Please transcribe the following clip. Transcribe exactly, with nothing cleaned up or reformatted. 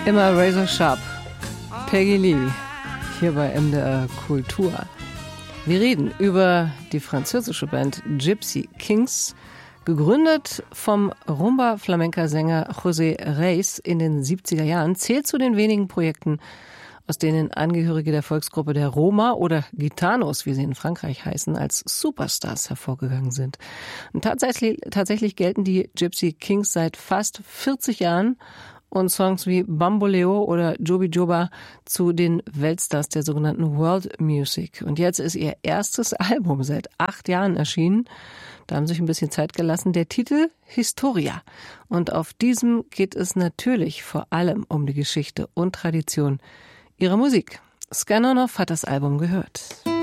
Immer razor sharp. Peggy Lee, hier bei M D R Kultur. Wir reden über die französische Band Gypsy Kings, gegründet vom Rumba-Flamenca-Sänger José Reis in den siebziger Jahren, zählt zu den wenigen Projekten, aus denen Angehörige der Volksgruppe der Roma oder Gitanos, wie sie in Frankreich heißen, als Superstars hervorgegangen sind. Und tatsächlich, tatsächlich gelten die Gypsy Kings seit fast vierzig Jahren und Songs wie Bamboleo oder Jobi Joba zu den Weltstars der sogenannten World Music. Und jetzt ist ihr erstes Album seit acht Jahren erschienen. Da haben sie sich ein bisschen Zeit gelassen. Der Titel Historia. Und auf diesem geht es natürlich vor allem um die Geschichte und Tradition ihrer Musik. Skanonov hat das Album gehört.